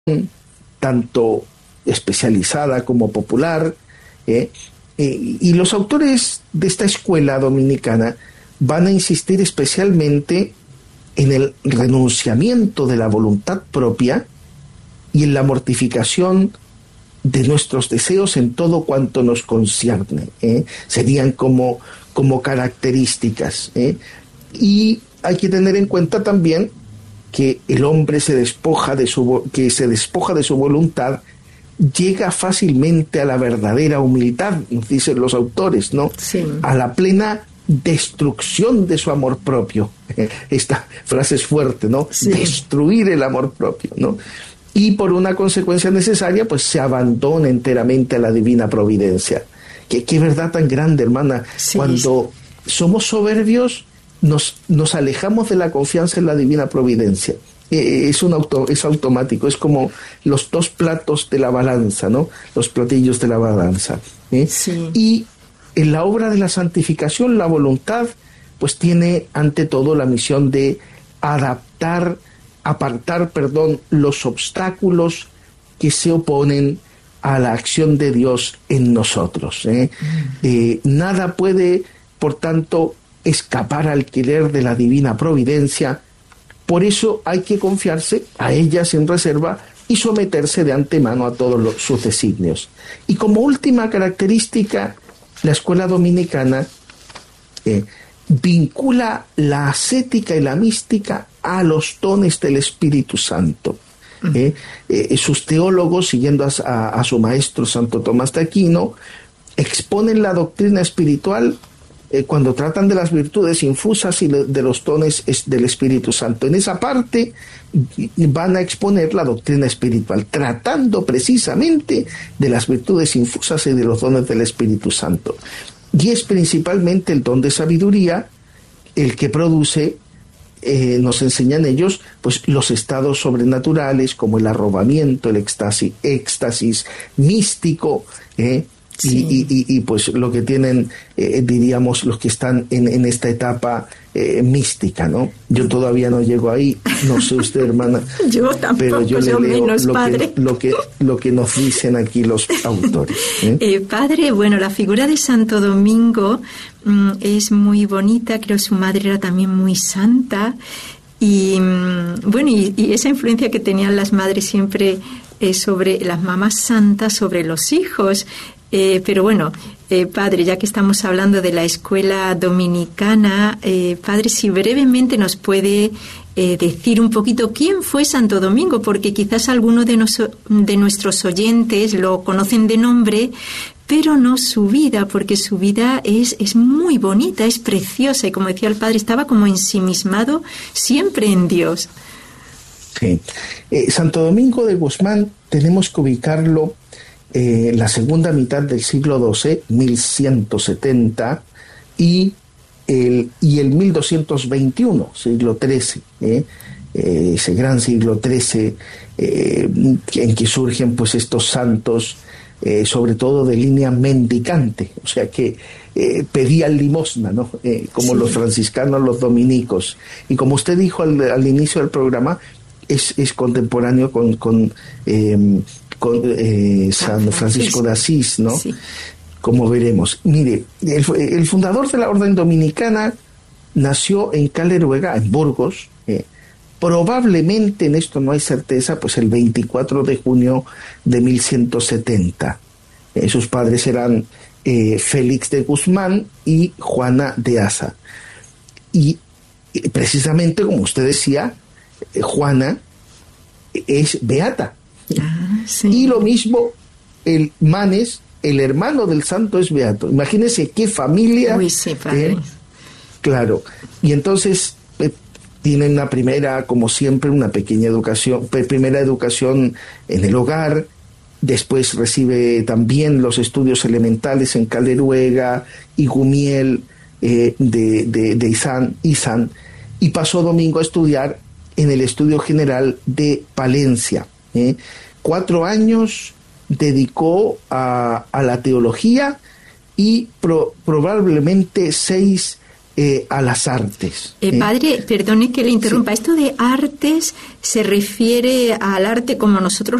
tanto especializada como popular, y los autores de esta escuela dominicana van a insistir especialmente en el renunciamiento de la voluntad propia y en la mortificación de nuestros deseos en todo cuanto nos concierne. Serían como características. Y hay que tener en cuenta también que el hombre se despoja de su voluntad, llega fácilmente a la verdadera humildad, nos dicen los autores, ¿no? Sí. A la plena destrucción de su amor propio. Esta frase es fuerte, ¿no? Sí. Destruir el amor propio, ¿no? Y por una consecuencia necesaria, pues se abandona enteramente a la divina providencia. Qué verdad tan grande, hermana. Sí. Cuando somos soberbios, nos alejamos de la confianza en la divina providencia. Es automático, es como los dos platos de la balanza, ¿no? Los platillos de la balanza. Sí. Y en la obra de la santificación, la voluntad, pues tiene ante todo la misión de apartar, los obstáculos que se oponen a la acción de Dios en nosotros. Nada puede, por tanto, escapar al querer de la divina providencia. Por eso hay que confiarse a ella sin reserva y someterse de antemano a todos sus designios. Y como última característica, la escuela dominicana vincula la ascética y la mística a los dones del Espíritu Santo. Sus teólogos, siguiendo a su maestro Santo Tomás de Aquino, exponen la doctrina espiritual cuando tratan de las virtudes infusas y de los dones del Espíritu Santo. En esa parte van a exponer la doctrina espiritual, tratando precisamente de las virtudes infusas y de los dones del Espíritu Santo. Y es principalmente el don de sabiduría el que produce, nos enseñan ellos, pues los estados sobrenaturales como el arrobamiento, el éxtasis místico, sí. y pues lo que tienen, diríamos, los que están en esta etapa mística, ¿no? Yo todavía no llego ahí, no sé usted, hermana. Yo tampoco, pero yo le leo menos, padre. lo que nos dicen aquí los autores. Padre, bueno, la figura de Santo Domingo es muy bonita, creo que su madre era también muy santa, y bueno, y esa influencia que tenían las madres siempre sobre las mamás santas, sobre los hijos. Pero bueno, padre, ya que estamos hablando de la escuela dominicana, padre, si brevemente nos puede decir un poquito quién fue Santo Domingo, porque quizás algunos de nuestros oyentes lo conocen de nombre, pero no su vida, porque su vida es muy bonita, es preciosa, y como decía el padre, estaba como ensimismado siempre en Dios. Sí. Santo Domingo de Guzmán tenemos que ubicarlo la segunda mitad del siglo XII, 1170, y el 1221, siglo XIII, ese gran siglo XIII, en que surgen pues estos santos, sobre todo de línea mendicante, o sea que pedían limosna, ¿no? Como sí. Los franciscanos, los dominicos. Y como usted dijo al inicio del programa, es contemporáneo con San Francisco de Asís, ¿no? Sí. Como veremos. Mire, el fundador de la Orden Dominicana nació en Caleruega, en Burgos, probablemente, en esto no hay certeza, pues el 24 de junio de 1170. Sus padres eran Félix de Guzmán y Juana de Asa. Y precisamente, como usted decía, Juana es beata. Sí. Y lo mismo el Manes, el hermano del santo, es beato. Imagínense qué familia. Uy, sí, padre. Claro. Y entonces tienen una primera, como siempre, una pequeña educación, primera educación en el hogar. Después recibe también los estudios elementales en Caleruega y Gumiel de Izán, y pasó Domingo a estudiar en el Estudio General de Palencia. 4 años dedicó a la teología y probablemente 6 a las artes. Padre, perdone que le interrumpa. Sí. Esto de artes se refiere al arte como nosotros